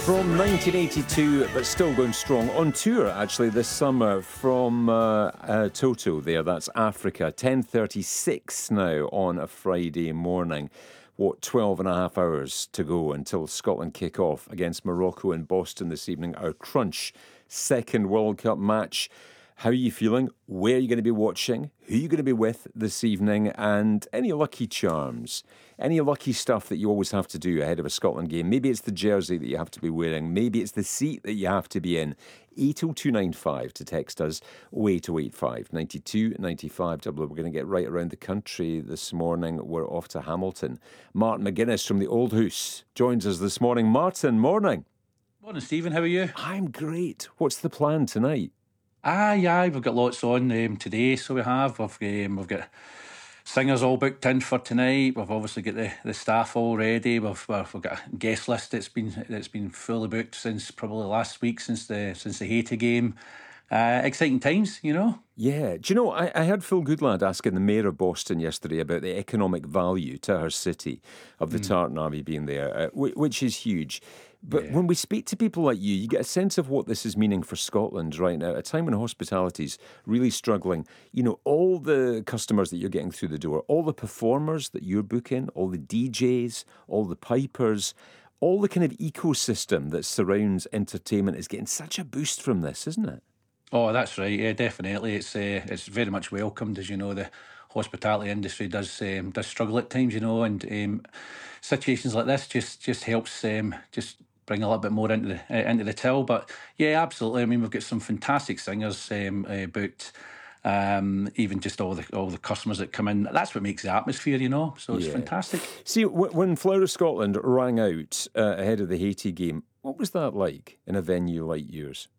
From 1982, but still going strong. On tour, actually, this summer from Toto there. That's Africa. 10:36 now on a Friday morning. 12 and a half hours to go until Scotland kick off against Morocco in Boston this evening. Our crunch second World Cup match. How are you feeling? Where are you going to be watching? Who are you going to be with this evening? And any lucky charms? Any lucky stuff that you always have to do ahead of a Scotland game? Maybe it's the jersey that you have to be wearing. Maybe it's the seat that you have to be in. 80295 to text us. 08085 92 95 We're going to get right around the country this morning. We're off to Hamilton. Martin McGuinness from the Old House joins us this morning. Martin, morning. Morning, Stephen. How are you? I'm great. What's the plan tonight? Aye, we've got lots on today, so we have. We've got singers all booked in for tonight. We've obviously got the staff all ready. We've got a guest list that's been fully booked since probably last week, since the Haiti game. Exciting times, you know. Yeah. Do you know, I had Phil Goodlad asking the Mayor of Boston yesterday about the economic value to her city of the Tartan Army being there, which is huge. But when we speak to people like you get a sense of what this is meaning for Scotland right now, at a time when hospitality's really struggling. You know, all the customers that you're getting through the door, all the performers that you're booking, all the DJs, all the pipers, all the kind of ecosystem that surrounds entertainment is getting such a boost from this, isn't it? Oh, that's right. Yeah, definitely. It's very much welcomed. As you know, the hospitality industry does struggle at times, you know, and situations like this just helps just bring a little bit more into the till. But yeah, absolutely. I mean, we've got some fantastic singers booked. Even just all the customers that come in. That's what makes the atmosphere, you know. So it's fantastic. See, when Flower of Scotland rang out ahead of the Haiti game, what was that like in a venue like yours?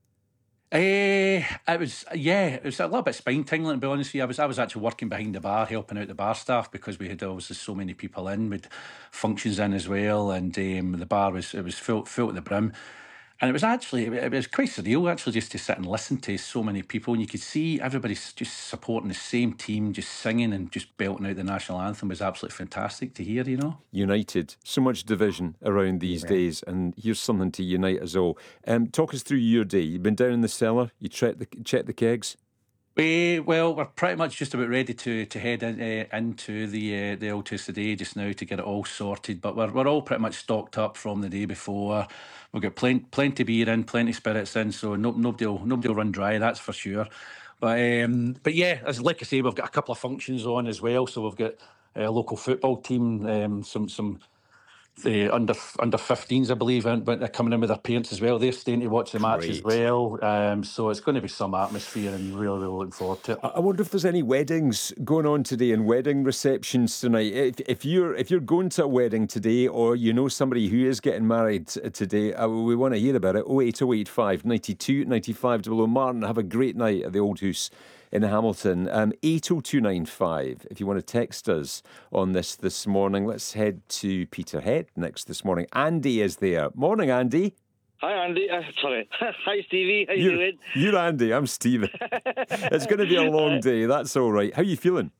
It was a little bit spine tingling, to be honest with you. I was actually working behind the bar, helping out the bar staff, because we had obviously so many people in with functions in as well, and the bar was full to the brim. And it was quite surreal, actually, just to sit and listen to so many people. And you could see everybody's just supporting the same team, just singing and just belting out the national anthem. Was absolutely fantastic to hear, you know. United. So much division around these days, and here's something to unite us all. Talk us through your day. You've been down in the cellar, you checked the kegs? Well, we're pretty much just about ready to head into the Old House today just now to get it all sorted. But we're all pretty much stocked up from the day before. We've got plenty beer in, plenty spirits in, so nobody will run dry, that's for sure. But yeah, as like I say, we've got a couple of functions on as well. So we've got a local football team, some the under 15s, I believe, but they're coming in with their parents as well. They're staying to watch the match as well. So it's going to be some atmosphere, and really looking forward to it. I wonder if there's any weddings going on today and wedding receptions tonight. If you're going to a wedding today, or you know somebody who is getting married today, we want to hear about it. 08085 92 95 00. Martin, have a great night at the Old House in Hamilton. 80295 if you want to text us on this morning. Let's head to Peterhead next this morning. Andy is there. Morning, Andy. Hi, Andy. Sorry. Hi, Stevie. How you doing? You're Andy. I'm Stephen. It's going to be a long day. That's all right. How are you feeling?